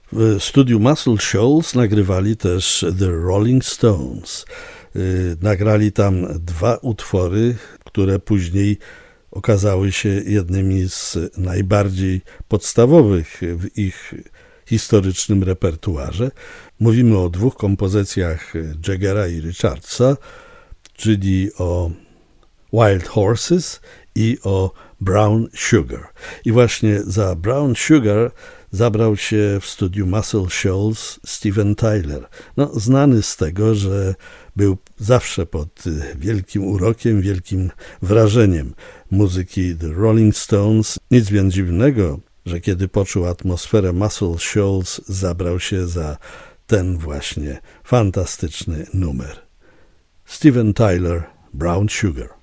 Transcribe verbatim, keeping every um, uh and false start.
W studiu Muscle Shoals nagrywali też The Rolling Stones. Nagrali tam dwa utwory, które później okazały się jednymi z najbardziej podstawowych w ich historycznym repertuarze. Mówimy o dwóch kompozycjach Jaggera i Richardsa, czyli o Wild Horses i o Brown Sugar. I właśnie za Brown Sugar zabrał się w studiu Muscle Shoals Steven Tyler. No, znany z tego, że był zawsze pod wielkim urokiem, wielkim wrażeniem muzyki The Rolling Stones. Nic więc dziwnego, że kiedy poczuł atmosferę Muscle Shoals, zabrał się za ten właśnie fantastyczny numer. Steven Tyler, Brown Sugar.